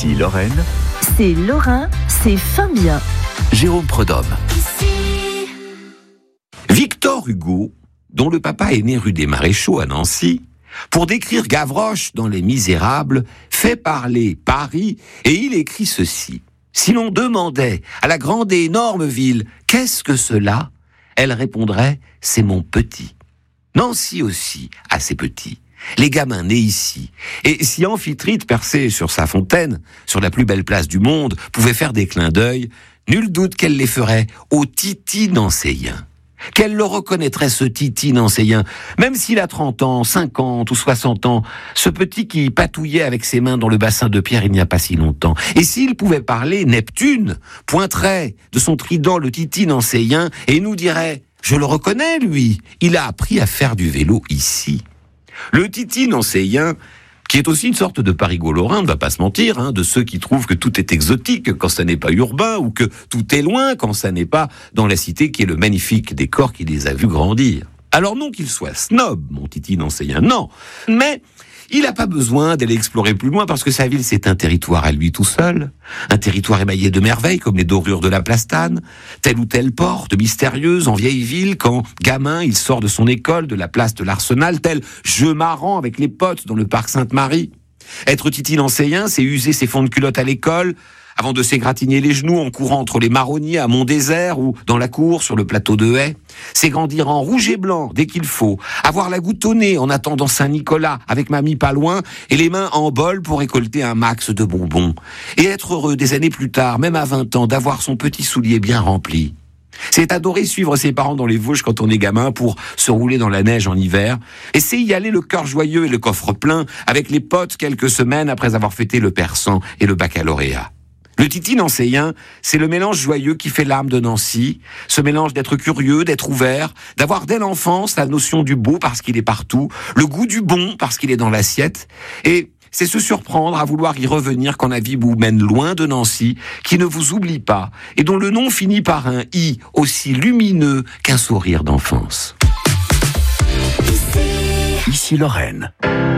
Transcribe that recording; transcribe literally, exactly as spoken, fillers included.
Ici Lorraine. C'est Lorrain, c'est Fabien. Jérôme Prudhomme. Victor Hugo, dont le papa est né rue des Maréchaux à Nancy, pour décrire Gavroche dans Les Misérables, fait parler Paris et il écrit ceci. Si l'on demandait à la grande et énorme ville « Qu'est-ce que cela ?» elle répondrait « C'est mon petit ». Nancy aussi a ses petits. Les gamins nés ici. Et si Amphitrite percé sur sa fontaine, sur la plus belle place du monde, pouvait faire des clins d'œil, nul doute qu'elle les ferait au Titi nancéien. Qu'elle le reconnaîtrait, ce Titi nancéien, même s'il a trente ans, cinquante ou soixante ans, ce petit qui patouillait avec ses mains dans le bassin de pierre il n'y a pas si longtemps. Et s'il pouvait parler, Neptune pointerait de son trident le Titi nancéien et nous dirait « Je le reconnais, lui, il a appris à faire du vélo ici ». Le Titi nancéien, qui est aussi une sorte de Parigot-Lorrain, on ne va pas se mentir, hein, de ceux qui trouvent que tout est exotique quand ça n'est pas urbain, ou que tout est loin quand ça n'est pas dans la cité qui est le magnifique décor qui les a vus grandir. Alors non qu'il soit snob, mon Titi nancéien, non, mais il n'a pas besoin d'aller explorer plus loin parce que sa ville c'est un territoire à lui tout seul, un territoire émaillé de merveilles comme les dorures de la Plastane, telle ou telle porte mystérieuse en vieille ville quand, gamin, il sort de son école de la place de l'Arsenal, tel jeu marrant avec les potes dans le parc Sainte-Marie. Être Titi nancéien, c'est user ses fonds de culotte à l'école avant de s'égratigner les genoux en courant entre les marronniers à Mont-Désert ou dans la cour sur le plateau de Haye. C'est grandir en rouge et blanc dès qu'il faut, avoir la goutte au nez en attendant Saint-Nicolas avec mamie pas loin et les mains en bol pour récolter un max de bonbons. Et être heureux des années plus tard, même à vingt ans, d'avoir son petit soulier bien rempli. C'est adorer suivre ses parents dans les Vosges quand on est gamin pour se rouler dans la neige en hiver. Et c'est y aller le cœur joyeux et le coffre plein avec les potes quelques semaines après avoir fêté le persan et le baccalauréat. Le Titi nancéien, c'est le mélange joyeux qui fait l'âme de Nancy, ce mélange d'être curieux, d'être ouvert, d'avoir dès l'enfance la notion du beau parce qu'il est partout, le goût du bon parce qu'il est dans l'assiette, et c'est se surprendre à vouloir y revenir quand la vie vous mène loin de Nancy, qui ne vous oublie pas, et dont le nom finit par un « i » aussi lumineux qu'un sourire d'enfance. Ici Lorraine.